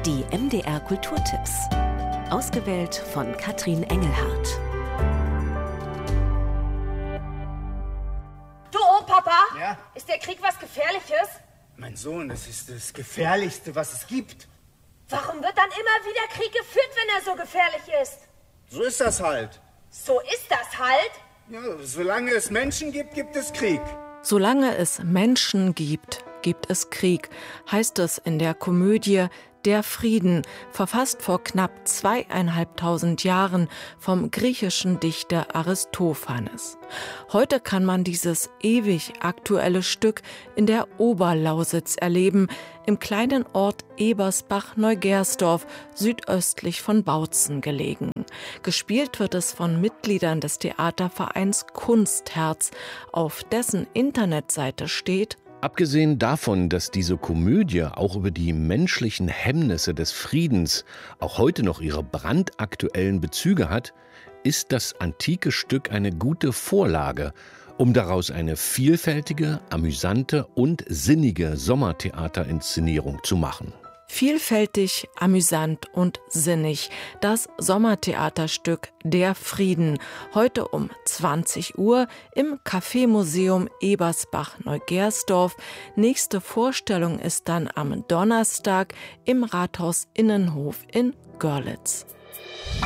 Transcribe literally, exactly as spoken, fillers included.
Die M D R Kulturtipps. Ausgewählt von Katrin Engelhardt. Du, oh Papa, ja? Ist der Krieg was Gefährliches? Mein Sohn, das ist das Gefährlichste, was es gibt. Warum wird dann immer wieder Krieg geführt, wenn er so gefährlich ist? So ist das halt. So ist das halt? Ja, solange es Menschen gibt, gibt es Krieg. Solange es Menschen gibt, gibt es Krieg, heißt es in der Komödie Der Frieden, verfasst vor knapp zweieinhalbtausend Jahren vom griechischen Dichter Aristophanes. Heute kann man dieses ewig aktuelle Stück in der Oberlausitz erleben, im kleinen Ort Ebersbach-Neugersdorf, südöstlich von Bautzen gelegen. Gespielt wird es von Mitgliedern des Theatervereins Kunstherz, auf dessen Internetseite steht: Abgesehen davon, dass diese Komödie auch über die menschlichen Hemmnisse des Friedens auch heute noch ihre brandaktuellen Bezüge hat, ist das antike Stück eine gute Vorlage, um daraus eine vielfältige, amüsante und sinnige Sommertheaterinszenierung zu machen. Vielfältig, amüsant und sinnig. Das Sommertheaterstück Der Frieden. Heute um zwanzig Uhr im Café-Museum Ebersbach-Neugersdorf. Nächste Vorstellung ist dann am Donnerstag im Rathaus Innenhof in Görlitz.